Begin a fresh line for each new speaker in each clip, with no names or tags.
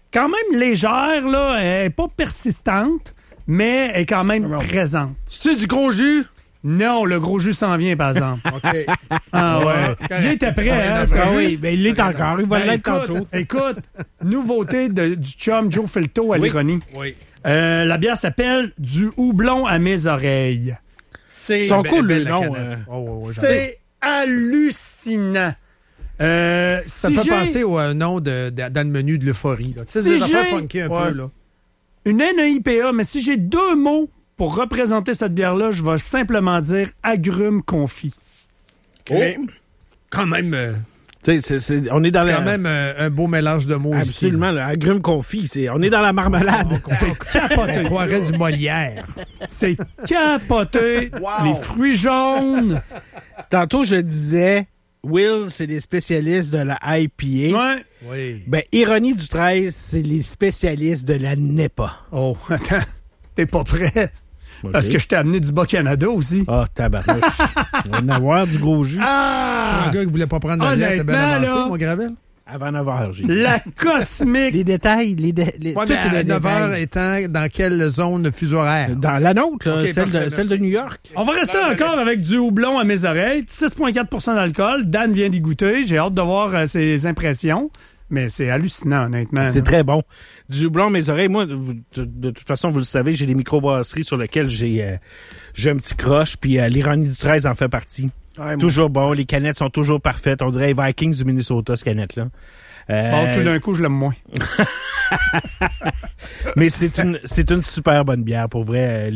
quand même légère, là. Elle n'est pas persistante, mais elle est quand même présente.
C'est du gros jus?
Non, le gros jus s'en vient, par exemple.
OK.
Ah ouais. Il était prêt, hein?
Ah oui, ben il l'est encore. Il va l'être tantôt.
Écoute, nouveauté du chum Joe Filto à l'ironie.
Oui.
La bière s'appelle du houblon à mes oreilles.
Ils sont cool, le nom.
C'est hallucinant.
Ça fait penser au nom dans le menu de l'euphorie. Tu sais, des affaires funky un peu. Là.
Une NEIPA, mais si j'ai 2 mots pour représenter cette bière-là, je vais simplement dire agrumes confit.
Okay. Oh, quand même...
on est dans
quand même un beau mélange de mots.
Absolument, le agrumes confit. On est dans la marmelade.
C'est capoté.
On croirait du Molière.
C'est capoté. Wow. Les fruits jaunes.
Tantôt, je disais, Will, c'est des spécialistes de la IPA.
Ouais.
Oui.
Ben, Ironie du 13, c'est les spécialistes de la NEPA.
Oh, attends. T'es pas prêt? Okay. Parce que je t'ai amené du Bas-Canada aussi.
Ah, tabarnak. On va en avoir du gros jus.
Ah! Un gars qui voulait pas prendre de lait, t'as bien avancé, mon Gravel?
Avant 9h, j'ai
dit. La cosmique!
Les détails,
ouais, mais à 9h étant dans quelle zone fuseau horaire?
Dans la nôtre, là,
okay,
celle de New York.
On va rester encore avec du houblon à mes oreilles. 6,4 d'alcool. Dan vient d'y goûter. J'ai hâte de voir ses impressions. Mais c'est hallucinant, honnêtement.
C'est très bon. Du houblon à mes oreilles, moi, de toute façon, vous le savez, j'ai des microbrasseries sur lesquelles j'ai un petit croche, puis l'Ironie du 13 en fait partie. Ouais, toujours bon, les canettes sont toujours parfaites. On dirait les Vikings du Minnesota, cette canette-là.
Bon, tout d'un coup, je l'aime moins.
Mais c'est une super bonne bière, pour vrai.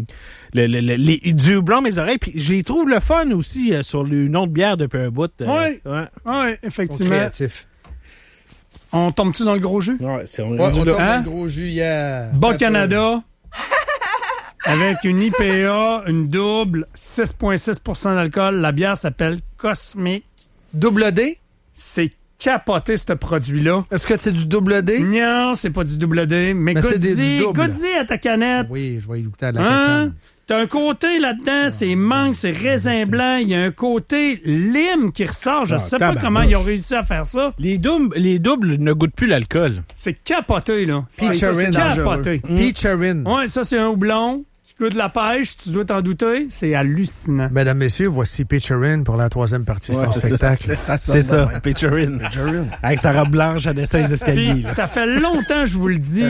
Du houblon à mes oreilles, puis je les trouve le fun aussi sur le nom de bière depuis un bout.
Oui, effectivement.
Créatif.
On tombe-tu dans le gros jus?
Ouais, on tombe dans le gros jus,
Bas-Canada, avec une IPA, une double, 6,6 d'alcool. La bière s'appelle Cosmic.
Double D?
C'est capoté, ce produit-là.
Est-ce que c'est du double D?
Non, c'est pas du double D, mais goûte-y à ta canette.
Oui, je vais y goûter à la canette.
T'as un côté là-dedans, c'est mangue, c'est raisin blanc. Il y a un côté lime qui ressort. Je sais pas comment ils ont réussi à faire ça.
Les doubles ne goûtent plus l'alcool.
C'est capoté, là.
C'est capoté. Peacherine.
Ouais, ça, c'est un houblon qui goûte la pêche. Tu dois t'en douter. C'est hallucinant.
Mesdames, messieurs, voici Peacherine pour la 3e partie de son spectacle.
C'est ça, Peacherine. Avec sa robe blanche à dessin des escaliers.
Ça fait longtemps, je vous le dis.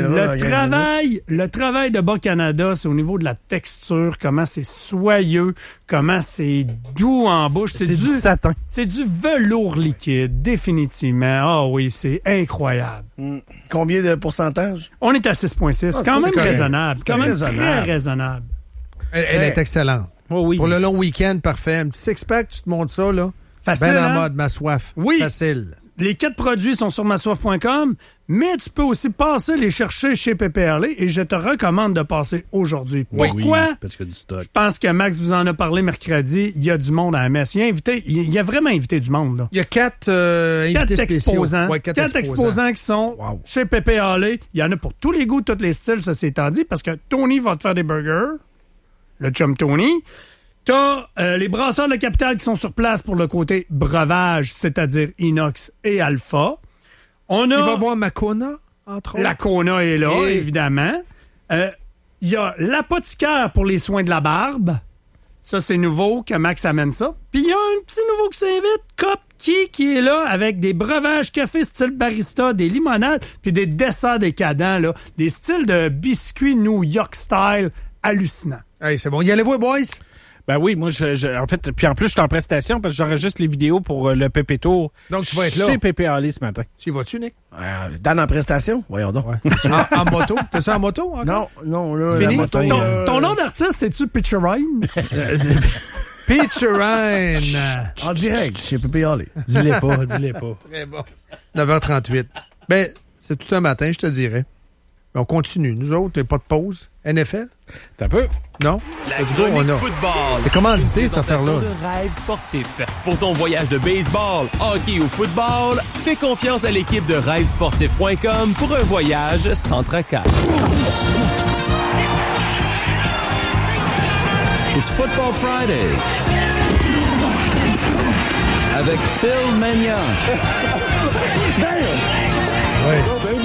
Le travail de Bas-Canada, c'est au niveau de la texture, comment c'est soyeux, comment c'est doux en bouche.
C'est du satin.
C'est du velours liquide, définitivement. Ah oui, c'est incroyable.
Combien de pourcentage?
On est à 6,6. Quand même raisonnable. Quand même très raisonnable.
Elle est excellente.
Oh oui.
Pour le long week-end, parfait. Un petit six-pack, tu te montres ça, là.
Facile,
ben en mode ma soif.
Oui.
Facile.
Les 4 produits sont sur masoif.com, mais tu peux aussi passer les chercher chez PPRL et je te recommande de passer aujourd'hui. Pourquoi?
Oui, parce qu'il y a du stock.
Je pense que Max vous en a parlé mercredi. Il y a du monde à la messe. Il a vraiment invité du monde. Là.
Il y a 4 invités
exposants.
Ouais,
4 exposants qui sont chez PPRL. Il y en a pour tous les goûts, tous les styles, ça c'est étant dit, parce que Tony va te faire des burgers. Le chum Tony. T'as les brasseurs de la capitale qui sont sur place pour le côté breuvage, c'est-à-dire inox et alpha. Il
va voir ma Kona, entre autres.
La Kona est là, évidemment. Il y a l'apothicaire pour les soins de la barbe. Ça, c'est nouveau que Max amène ça. Puis il y a un petit nouveau qui s'invite, Cop qui est là avec des breuvages café style barista, des limonades, puis des desserts décadents, là, des styles de biscuits New York style hallucinants.
Hey, c'est bon. Y allez-vous, boys?
Ben oui, moi, en fait, puis en plus, je suis en prestation parce que j'enregistre les vidéos pour le Pépé Tour.
Donc, tu vas être là.
Chez Pépé Alley ce matin.
Tu y vas-tu, Nick?
Dan en prestation? Voyons donc.
Ouais. en moto? T'as ça en moto encore?
Non, là,
fini?
la moto.
Ton nom d'artiste, c'est-tu Pitcherine?
Pitcherine!
En direct, chez Pépé Alley.
Dis-les pas.
Très bon. 9h38. Ben, c'est tout un matin, je te dirais. On continue. Nous autres, pas de pause. NFL?
T'as peu?
Non?
La chronique football.
C'est commandité, cette affaire-là.
De Rêve sportif. Pour ton voyage de baseball, hockey ou football, fais confiance à l'équipe de rêvesportif.com pour un voyage sans tracas. It's Football Friday. Avec Phil Magnan.
Ouais.